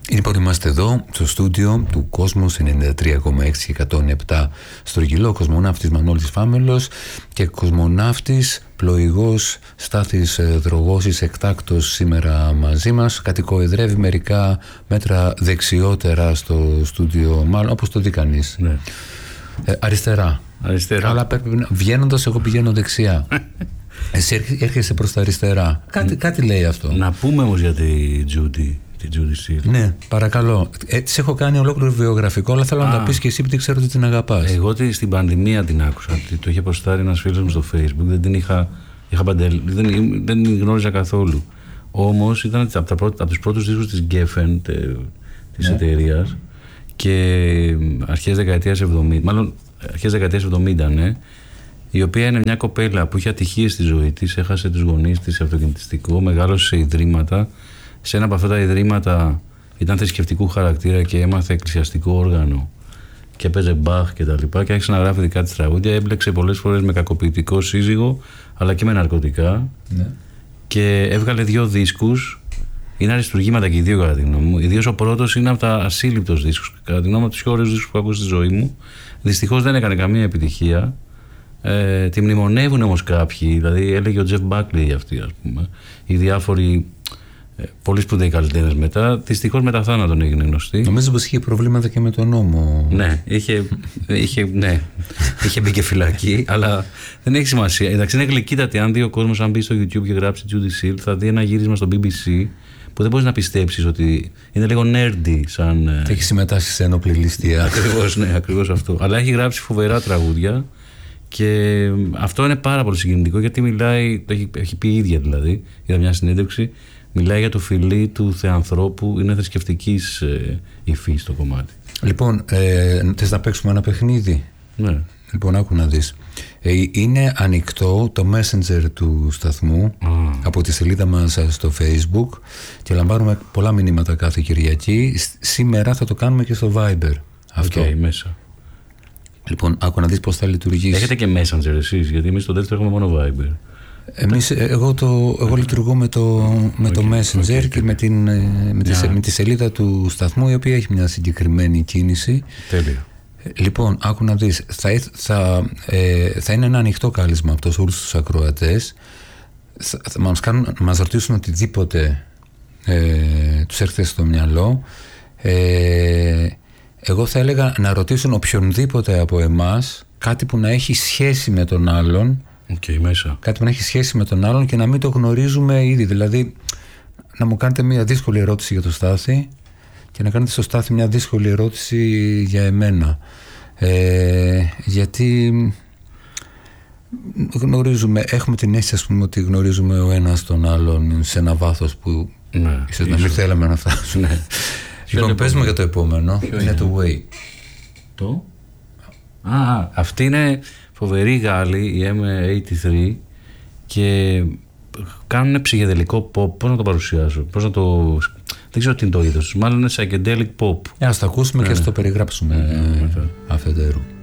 Λοιπόν, είμαστε εδώ στο στούντιο του Κόσμος 93,6 και 107 Στρογγυλό, κοσμοναύτης Μανώλης Φάμελος και κοσμοναύτης πλοηγός Στάθης Δρογώσης εκτάκτος σήμερα μαζί μας. Κατοικοεδρεύει μερικά μέτρα δεξιότερα στο στούντιο, μάλλον όπως το δει κανείς. Ναι. Αριστερά. Αλλά πρέπει, βγαίνοντας εγώ πηγαίνω δεξιά. Εσύ έρχεσαι προς τα αριστερά. Κάτι λέει αυτό. Να πούμε όμως για τη Τζούντι. Ναι, παρακαλώ. Της έχω κάνει ολόκληρο βιογραφικό, αλλά θέλω να τα πεις και εσύ, επειδή ξέρω ότι την αγαπάς. Εγώ στην πανδημία την άκουσα. Το είχε ποστάρει ένας φίλος μου στο Facebook. Δεν την είχα δεν την γνώριζα καθόλου. Όμως ήταν από τους πρώτους δίσκους της Geffen, της εταιρείας, και αρχές δεκαετίας 70, μάλλον αρχές δεκαετίας 70, ναι, η οποία είναι μια κοπέλα που είχε ατυχίες στη ζωή της, έχασε τους γονείς της σε αυτοκινητιστικό, μεγάλωσε σε ιδρύματα. Σε ένα από αυτά τα ιδρύματα ήταν θρησκευτικού χαρακτήρα και έμαθε εκκλησιαστικό όργανο και έπαιζε Μπαχ και τα λοιπά, και άρχισε να γράφει δικά της τραγούδια. Έμπλεξε πολλές φορές με κακοποιητικό σύζυγο αλλά και με ναρκωτικά, ναι. Και έβγαλε 2 δίσκους. Είναι αριστουργήματα και οι 2 κατά τη γνώμη μου. Ιδίως ο πρώτος είναι από τα ασύλληπτος δίσκους, κατά τη γνώμη μου, από τους πιο ωραίους δίσκους που ακούω στη ζωή μου. Δυστυχώς δεν έκανε καμία επιτυχία. Τη μνημονεύουν όμως κάποιοι, δηλαδή έλεγε ο Τζεφ Μπάκλι για αυτή, ας πούμε, οι διάφοροι πολύ σπουδαίοι καλλιτέχνες μετά. Δυστυχώς μετά θάνατον έγινε γνωστή. Νομίζω πως είχε προβλήματα και με τον νόμο. Ναι, είχε μπει και φυλακή, αλλά δεν έχει σημασία. Εντάξει, είναι γλυκύτατη. Αν δει ο κόσμος, αν μπει στο YouTube και γράψει Judy Seal, θα δει ένα γύρισμα στο BBC που δεν μπορείς να πιστέψεις ότι είναι λίγο nerdy σαν. Έχει συμμετάσχει σε ένοπλη ληστεία. Ακριβώς, ναι, ακριβώς αυτό. Αλλά έχει γράψει φοβερά τραγούδια. Και αυτό είναι πάρα πολύ συγκινητικό, γιατί μιλάει, το έχει πει η ίδια δηλαδή, είδα μια συνέντευξη, μιλάει για το φιλί του θεανθρώπου, είναι θρησκευτικής υφής το κομμάτι. Λοιπόν, θες να παίξουμε ένα παιχνίδι? Ναι. Λοιπόν, άκου να δεις. Είναι ανοιχτό το Messenger του σταθμού από τη σελίδα μας στο Facebook και λαμβάνουμε πολλά μηνύματα κάθε Κυριακή. Σήμερα θα το κάνουμε και στο Viber. Αυτό. Μέσα. Λοιπόν, άκου να δεις πώς θα λειτουργήσει. Έχετε και Messenger εσείς? Γιατί εμείς στο δεύτερο έχουμε μόνο Viber. Εγώ λειτουργώ με το Messenger και με τη σελίδα του σταθμού, η οποία έχει μια συγκεκριμένη κίνηση. Τέλεια. Λοιπόν, άκου να δεις. Θα είναι ένα ανοιχτό κάλεσμα αυτό σε όλους τους ακροατές. Θα μας ρωτήσουν οτιδήποτε τους έρχεται στο μυαλό. Εγώ θα έλεγα να ρωτήσουν οποιονδήποτε από εμάς κάτι που να έχει σχέση με τον άλλον. Μέσα. Κάτι που να έχει σχέση με τον άλλον και να μην το γνωρίζουμε ήδη. Δηλαδή, να μου κάνετε μια δύσκολη ερώτηση για το Στάθη και να κάνετε στο Στάθη μια δύσκολη ερώτηση για εμένα. Γιατί γνωρίζουμε, έχουμε την αίσθηση, ας πούμε, ότι γνωρίζουμε ο ένας τον άλλον σε ένα βάθος που ίσως να μην θέλαμε να φτάσουμε. Ναι. Λοιπόν, παίζουμε για το επόμενο. Είναι το Way. Αυτή είναι φοβερή Γάλλη, η M83, και κάνουν ψυχεδελικό pop. Πώς να το παρουσιάσω, δεν ξέρω τι είναι το είδος, μάλλον είναι psychedelic pop. Ας το ακούσουμε και ας το περιγράψουμε αφεντέρου.